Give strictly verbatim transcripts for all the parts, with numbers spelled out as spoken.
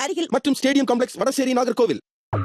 அருகில் மற்றும் stadium complex Vadasery Nagercoil.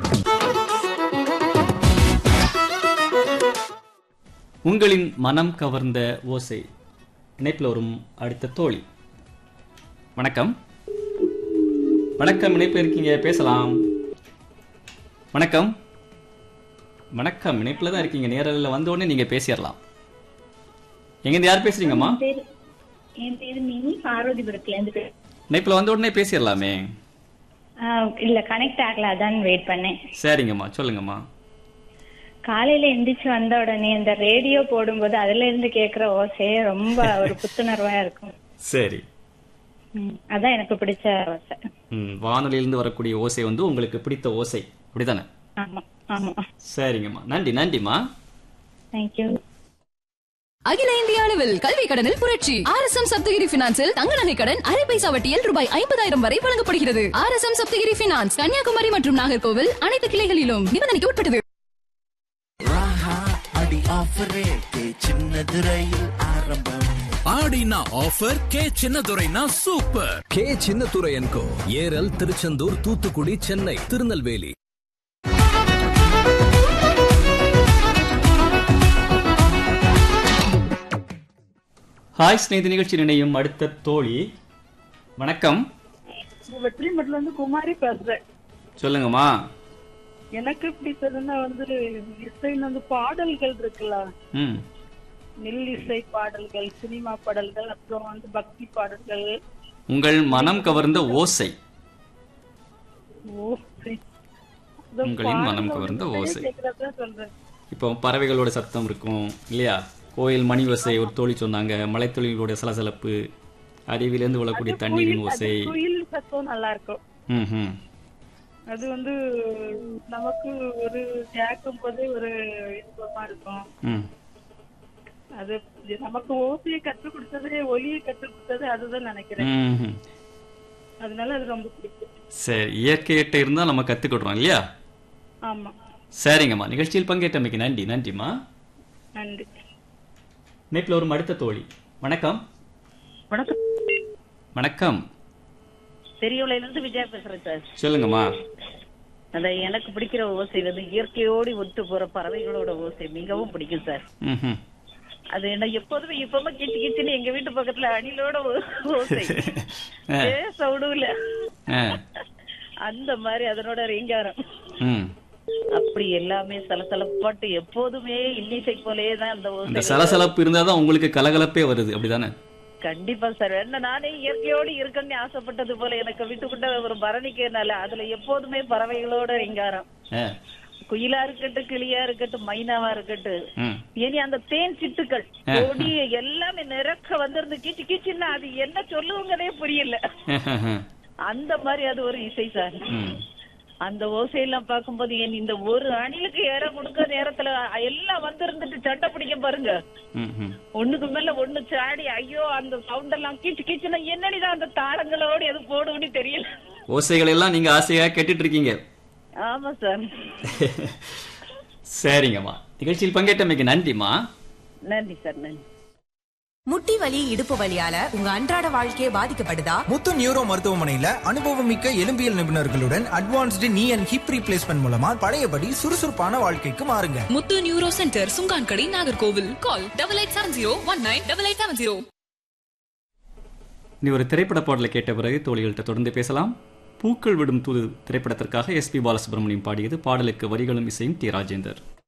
உங்களின் மனம் கவர்ந்த ஓசை இணைப்பில் வரும் அடுத்த தோழி. வணக்கம். வணக்கம், இணைப்பில் இருக்கீங்க, பேசலாம். வணக்கம். வணக்கம், இணைப்பில் தான் இருக்கீங்க, நேரில் வந்த உடனே நீங்க பேசிடலாம். எங்கேருந்து யார் பேசுறீங்கம்மா? என் பேரு மினி, பார்வதிபுரத்துல இருந்து. இணைப்பில் வந்த உடனே பேசிடலாமே. இல்ல, கனெக்ட் ஆகல, அதான் வெயிட் பண்ணேன். சரிங்கம்மா, சொல்லுங்கம்மா. காலையில எந்திரிச்சு வந்த உடனே இந்த ரேடியோ போடும்போது அதுல இருந்து கேக்குற ஓசையே ரொம்ப ஒரு புத்துணர்வா இருக்கும். சரி, அதான் எனக்கு பிடிச்ச ஓசை. வானொலியிலிருந்து வரக்கூடிய ஓசை வந்து உங்களுக்கு பிடித்த ஓசை, அப்படிதானே? ஆமா ஆமா. சரிங்கம்மா, நன்றி. நன்றிம்மா. தேங்க்யூ. அகில இந்திய அளவில் கல்வி கடனில் புரட்சி. ஆர் எஸ் எம் சப்தகிரி பினான்சில் தங்க நகை கடன் அரை பைசா வட்டியில் ரூபாய் ஐம்பதாயிரம் வரை வழங்கப்படுகிறது. R S M Saptagiri finance, Kanyakumari மற்றும் நாகர்கோவில் அனைத்து கிளைகளிலும். நிபந்தனைக்கு உட்பட்டது. ஆடினா offer K சின்னதுரைனா super. K Chinnadurai என்கோ ஏரல், திருச்செந்தூர், தூத்துக்குடி, சென்னை, திருநெல்வேலி. ஹாய் ஸ்நேகிதி நிகழ்ச்சி நினையும் அடுத்த தோழி. வணக்கம். வெற்றிமட்டில இருந்து குமாரி பேசுறேன். சொல்லுங்கம்மா. எனக்கு பிடிச்சதுன்னா வந்து இசை வந்து பாடல்கள் இருக்குல்ல, நெல் இசை பாடல்கள், சினிமா பாடல்கள், அப்புறம் வந்து பக்தி பாடல்கள். உங்கள் மனம் கவர்ந்த ஓசை. ஓசை. உங்களின் மனம் கவர்ந்த ஓசை. சொல்றேன். இப்போ பறவைகளோட சத்தம் இருக்கும் இல்லையா? கோயில் மணி ஓசை ஒரு தோழி சொன்னாங்க. மலைத்தொழிலோட சலசலப்பு, அருவிலிருந்து விழக்கூடிய தண்ணீரின் ஓசை. குயில் சத்தம் நல்லா இருக்கும். ம். அது வந்து நமக்கு ஒரு கேட்கும் போதே ஒரு இன்பமா இருக்கும். அது நமக்கு ஓசையை கற்றுக் கொடுத்தது, ஒலியை கற்றுக் கொடுத்தது அதுதான் நினைக்கிறேன். அதனால அது ரொம்ப பிடிக்கும். சரி, இயற்கையிட்ட இருந்தா நம்ம கத்துக்கிடுறோம் இல்லையா? ஆமா. சரிங்கம்மா, நிகழ்ச்சியில் பங்கேற்றமைக்கு நன்றி. நன்றிம்மா. நன்றி. நேப்பில் ஒரு அடுத்த தோழி. வணக்கம். வணக்கம். வணக்கம். பெரியவளையில இருந்து விஜயா பேசுறேன் சார். சொல்லுங்கம்மா. அந்த எனக்கு பிடிக்கிற ஓசை வந்து இயற்கையோடு ஒத்து போற பறவைகளோட ஓசை மிகவும் பிடிக்கும் சார். அது என்ன எப்போதுமே இப்பமா கிச்சு கிச்சுன்னு எங்க வீட்டு பக்கத்துல அணிலோட ஓசை சவுடுல அந்த மாதிரி அதனோட ரீங்காரம் அப்படி எல்லாமே சலசலப்பாட்டு எப்போதுமே இன்னிசை போலயே தான் அந்த ஓசை. சலசலப்பு இருந்தாதான் உங்களுக்கு கலகலப்பே வருது, அப்படிதானே? கண்டிப்பா சார். என்ன நானே இயற்கையோடு இருக்கணும்னு ஆசைப்பட்டது போல எனக்கு வீட்டுக்குள்ள ஒரு பரணிக்கனால அதுல எப்போதுமே பறவைகளோட ரீங்காரம். குயிலா இருக்கட்டும், கிளியா இருக்கட்டும், மைனாவா இருக்கட்டும், இனி அந்த தேன் சிட்டுக்கள் கொடி எல்லாமே நிறக்க வந்திருந்து கீச்சு கீச்சுன்னா அது என்ன சொல்லுவங்கன்னே புரியல. அந்த மாதிரி அது ஒரு இசை சார். அந்த ஓசையெல்லாம் பார்க்கும்போது என் இந்த ஒரு அணிலுக்கு ஏற கொடுக்க நேரத்துல எல்லாம் வந்து இருந்துட்டு சட்டை பிடிக்க பாருங்க, ஒண்ணுக்கு மேல ஒண்ணு சாடி ஐயோ அந்த சவுண்ட் எல்லாம் கீச்சு கீச்சுன்னா என்னடிதான் அந்த தாளங்களோட எது போடுன்னு தெரியல. ஓசைகள் எல்லாம் நீங்க ஆசையா கேட்டுட்டு இருக்கீங்க. ஆமா சார். சரிங்கம்மா, நிகழ்ச்சியில் பங்கேற்றமைக்கு நன்றிம்மா. நன்றி சார். நன்றி. முட்டி வலி, இடுப்பு வலியால உங்க அன்றாட வாழ்க்கையை பாதிக்கப்படுதா? முத்து நியூரோ மருத்துவமனையில அனுபவம் மிக்க எலும்பியல் நிபுணர்களுடன் அட்வான்ஸ்டு நீ அண்ட் ஹிப் ரீப்ளேஸ்மெண்ட் மூலமா பழையபடி சுறுசுறுப்பான வாழ்க்கைக்கு மாறுங்க. முத்து neuro centre, Chunkankadai, Nagercoil. Call double eight seven zero one nine double eight seven zero. நீ ஒரு திரைப்பட பாடலை கேட்ட பிறகு தோழிகள்கிட்ட தொடர்ந்து பேசலாம். பூக்கள் விடும் தூது திரைப்படத்திற்காக எஸ் பி பாலசுப்ரமணியம் பாடியது. பாடலுக்கு வரிகளும் இசையும் டி ராஜேந்தர்.